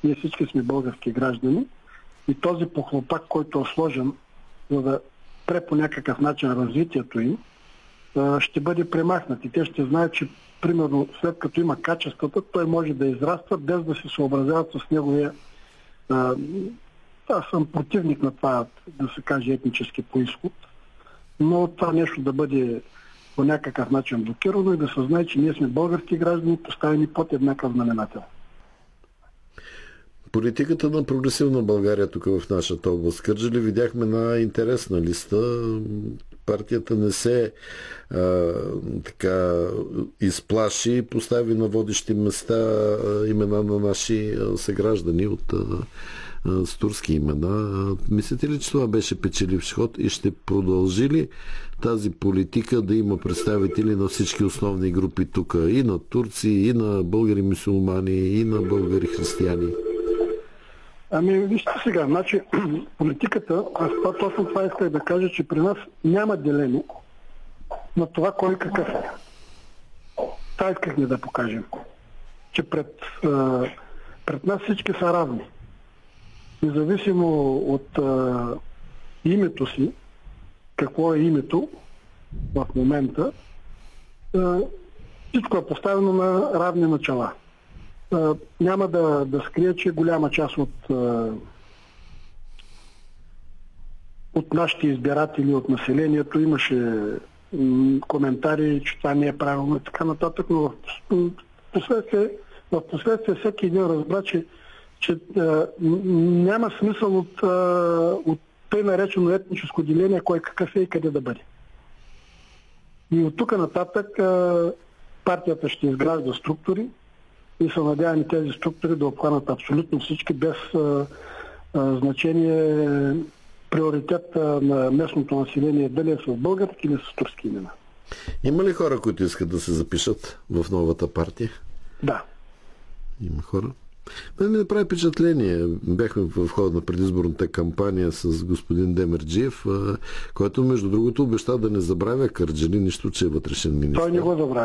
Ние всички сме български граждани и този похлопак, който е сложен, за да спре по някакъв начин развитието им, ще бъде премахнат. И те ще знаят, че примерно след като има качествата, той може да израства без да се съобразяват с неговия... Аз съм противник на това, да се каже, етнически произход, но това нещо да бъде по някакъв начин блокирано и да се знае, че ние сме български граждани, поставени под еднакъв знаменател. Политиката на прогресивна България тук в нашата област Кърджали видяхме на интересна листа. Партията не се така изплаши, постави на водещи места имена на наши съграждани с турски имена. Мислите ли, че това беше печеливш ход и ще продължи ли тази политика да има представители на всички основни групи тук? И на турци, и на българи мюсюлмани, и на българи християни? Вижте сега, значи политиката, аз точно това исках да кажа, че при нас няма деление на това кой какъв е. Това искахме да покажем. Че пред нас всички са равни. Независимо от името си, какво е името в момента, всичко е поставено на равни начала. Няма да скрия, че голяма част от нашите избиратели, от населението имаше коментари, че това не е правилно и така нататък, но в последствие всеки един разбра, че няма смисъл от тъй наречено етническо деление, кой какъв е и къде да бъде. И от тук нататък партията ще изгражда структури и се надяваме тези структури да обхванат абсолютно всички, без значение приоритет на местното население, дали е с български или с турски имена. Има ли хора, които искат да се запишат в новата партия? Да. Има хора. Мен ми направи впечатление. Бяхме в хода на предизборната кампания с господин Демерджиев, който между другото обеща да не забравя Кърджали, нищо, че е вътрешен министър. Той не го забравя.